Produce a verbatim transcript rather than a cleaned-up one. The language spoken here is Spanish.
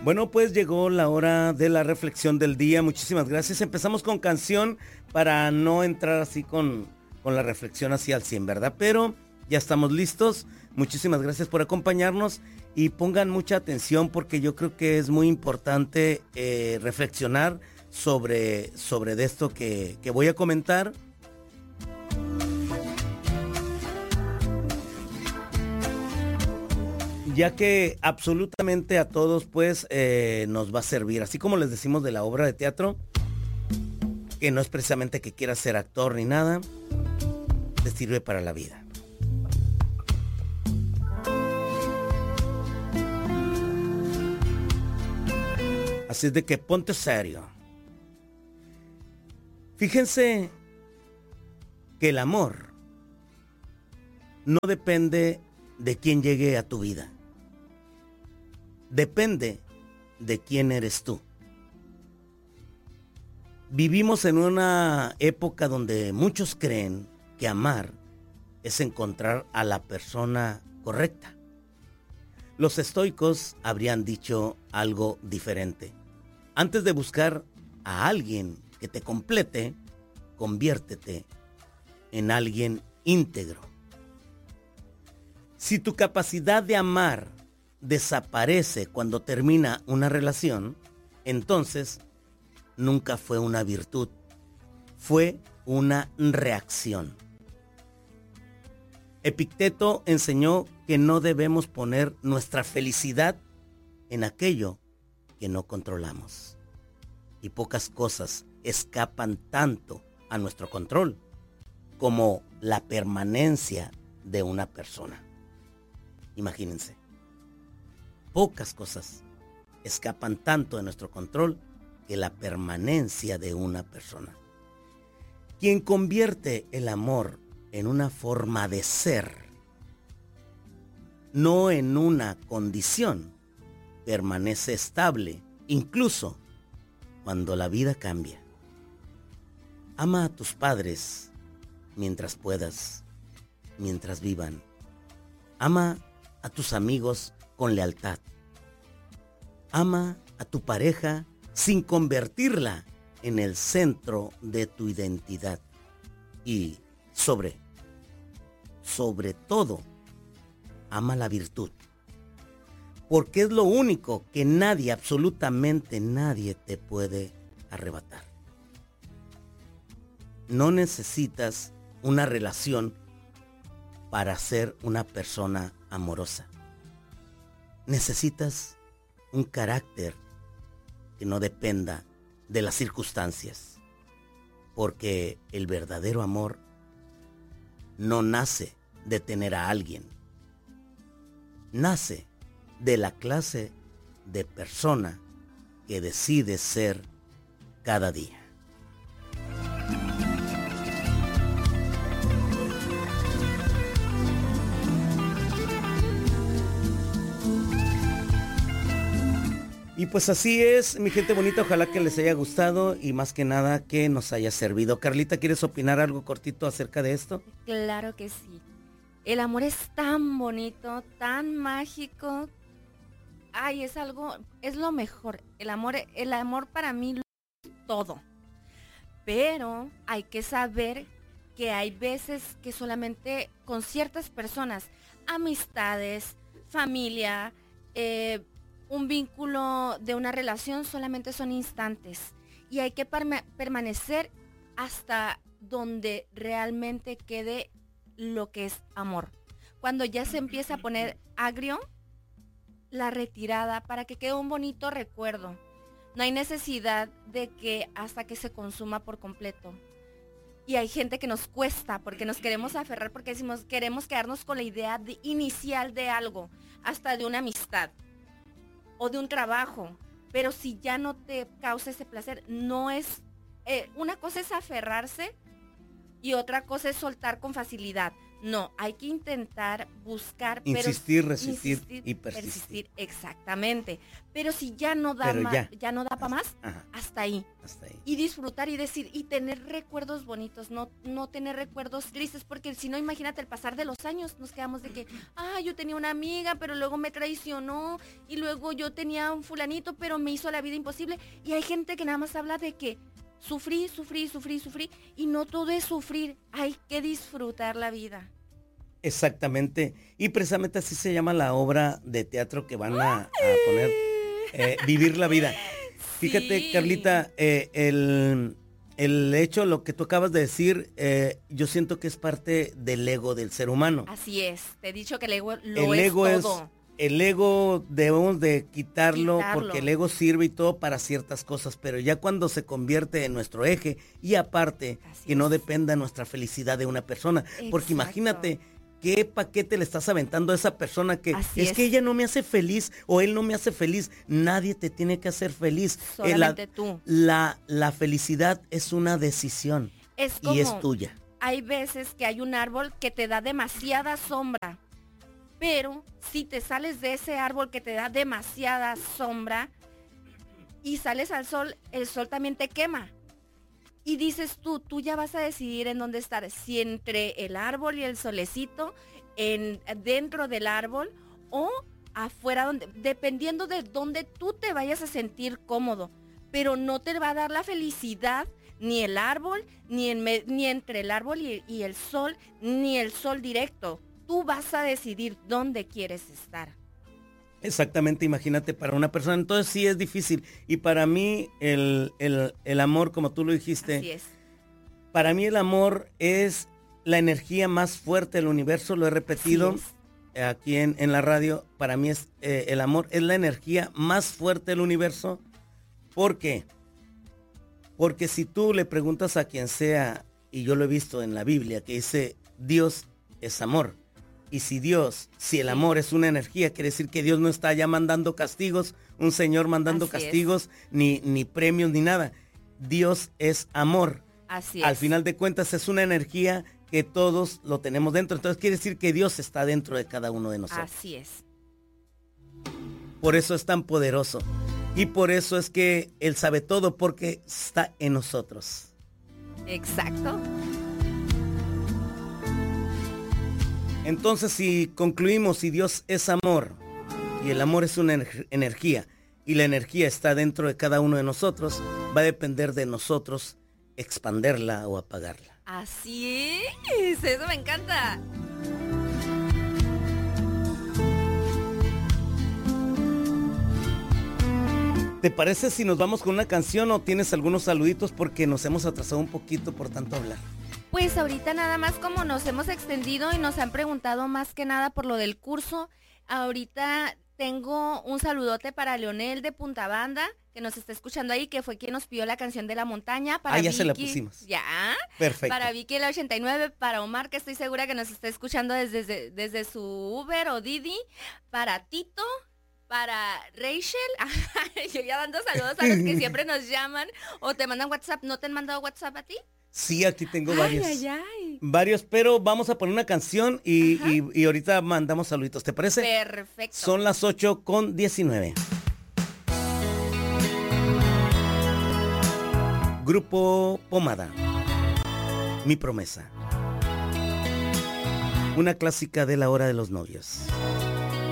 Bueno, pues llegó la hora de la reflexión del día. Muchísimas gracias. Empezamos con canción para no entrar así con, con la reflexión así al cien, ¿verdad? Pero ya estamos listos. Muchísimas gracias por acompañarnos y pongan mucha atención porque yo creo que es muy importante eh, reflexionar sobre, sobre de esto que, que voy a comentar. Ya que absolutamente a todos pues eh, nos va a servir, así como les decimos de la obra de teatro, que no es precisamente que quieras ser actor ni nada, te sirve para la vida. Así es de que ponte serio. Fíjense que el amor no depende de quién llegue a tu vida. Depende de quién eres tú. Vivimos en una época donde muchos creen que amar es encontrar a la persona correcta. Los estoicos habrían dicho algo diferente. Antes de buscar a alguien que te complete, conviértete en alguien íntegro. Si tu capacidad de amar desaparece cuando termina una relación, entonces nunca fue una virtud, fue una reacción. Epicteto enseñó que no debemos poner nuestra felicidad en aquello que no controlamos. Y pocas cosas escapan tanto a nuestro control como la permanencia de una persona. Imagínense, pocas cosas escapan tanto de nuestro control que la permanencia de una persona. Quien convierte el amor en una forma de ser, no en una condición, permanece estable, incluso cuando la vida cambia. Ama a tus padres mientras puedas, mientras vivan. Ama a tus amigos con lealtad. Ama a tu pareja sin convertirla en el centro de tu identidad. Y sobre, sobre todo, ama la virtud. Porque es lo único que nadie, absolutamente nadie te puede arrebatar. No necesitas una relación para ser una persona amorosa. Necesitas un carácter que no dependa de las circunstancias, porque el verdadero amor no nace de tener a alguien, nace de la clase de persona que decide ser cada día. Y pues así es, mi gente bonita, ojalá que les haya gustado y más que nada que nos haya servido. Carlita, ¿quieres opinar algo cortito acerca de esto? Claro que sí. El amor es tan bonito, tan mágico. Ay, es algo, es lo mejor. El amor, el amor para mí lo es todo. Pero hay que saber que hay veces que solamente con ciertas personas, amistades, familia, eh, un vínculo de una relación solamente son instantes y hay que perma- permanecer hasta donde realmente quede lo que es amor. Cuando ya se empieza a poner agrio, la retirada para que quede un bonito recuerdo. No hay necesidad de que hasta que se consuma por completo. Y hay gente que nos cuesta porque nos queremos aferrar porque decimos queremos quedarnos con la idea de, inicial de algo, hasta de una amistad o de un trabajo, pero si ya no te causa ese placer, no es, eh, una cosa es aferrarse y otra cosa es soltar con facilidad. No, hay que intentar buscar, insistir, pero resistir insistir, y persistir. Exactamente. Pero si ya no da Pero más, ya. ya. no da para más, Ajá, hasta ahí. hasta ahí. Y disfrutar y decir, y tener recuerdos bonitos, no, no tener recuerdos tristes, porque si no, imagínate, el pasar de los años, nos quedamos de que, ah, yo tenía una amiga, pero luego me traicionó, y luego yo tenía un fulanito, pero me hizo la vida imposible. Y hay gente que nada más habla de que sufrí, sufrí, sufrí, sufrí, y no todo es sufrir, hay que disfrutar la vida. Exactamente, y precisamente así se llama la obra de teatro que van a, a poner, eh, Vivir la Vida. Fíjate, Sí. Carlita, eh, el, el hecho, lo que tú acabas de decir, eh, yo siento que es parte del ego del ser humano. Así es, te he dicho que el ego lo El es ego es, todo. el ego debemos de quitarlo, Quitarlo. porque el ego sirve y todo para ciertas cosas, pero ya cuando se convierte en nuestro eje y aparte Así que no es. dependa nuestra felicidad de una persona, porque Exacto. imagínate qué paquete le estás aventando a esa persona que Así es, es. que ella no me hace feliz o él no me hace feliz, nadie te tiene que hacer feliz. Eh, la, Solamente tú. la, la felicidad es una decisión Es como, y es tuya. hay veces que hay un árbol que te da demasiada sombra, pero si te sales de ese árbol que te da demasiada sombra y sales al sol, el sol también te quema. Y dices tú, tú ya vas a decidir en dónde estar, si entre el árbol y el solecito, en, dentro del árbol o afuera, donde, dependiendo de dónde tú te vayas a sentir cómodo, pero no te va a dar la felicidad ni el árbol, ni, en me- ni entre el árbol y, y el sol, ni el sol directo. Tú vas a decidir dónde quieres estar. Exactamente, imagínate, para una persona, entonces sí es difícil. Y para mí el, el, el amor, como tú lo dijiste, Así es. para mí el amor es la energía más fuerte del universo, lo he repetido Así es. aquí en, en la radio. Para mí es eh, el amor es la energía más fuerte del universo. ¿Por qué? Porque si tú le preguntas a quien sea, y yo lo he visto en la Biblia, que dice Dios es amor. Y si Dios, si el amor es una energía, quiere decir que Dios no está ya mandando castigos, un Señor mandando Así es. castigos, ni, ni premios, ni nada. Dios es amor. Así Al es. final de cuentas es una energía que todos lo tenemos dentro. Entonces quiere decir que Dios está dentro de cada uno de nosotros. Así es. Por eso es tan poderoso. Y por eso es que Él sabe todo, porque está en nosotros. Exacto. Entonces, si concluimos, si Dios es amor, y el amor es una ener- energía, y la energía está dentro de cada uno de nosotros, va a depender de nosotros expanderla o apagarla. Así es. Eso me encanta. ¿Te parece si nos vamos con una canción o tienes algunos saluditos porque nos hemos atrasado un poquito por tanto hablar? Pues ahorita nada más como nos hemos extendido y nos han preguntado más que nada por lo del curso, ahorita tengo un saludote para Leonel de Punta Banda, que nos está escuchando ahí, que fue quien nos pidió la canción de la montaña. Para Ah, ya Vicky, se la pusimos. Ya. Perfecto. Para Vicky la ochenta y nueve, para Omar, que estoy segura que nos está escuchando desde, desde, desde su Uber o Didi, para Tito, para Rachel, yo ya dando saludos a los que siempre nos llaman o te mandan WhatsApp. ¿No te han mandado WhatsApp a ti? Sí, aquí tengo varios. Ay, ay, ay. Varios, pero vamos a poner una canción y, y, y ahorita mandamos saluditos. ¿Te parece? Perfecto. Son las ocho con diecinueve. Grupo Pomada. Mi promesa. Una clásica de la hora de los novios.